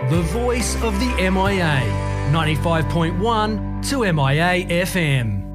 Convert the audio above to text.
the voice of the MIA. 95.1 to MIA FM.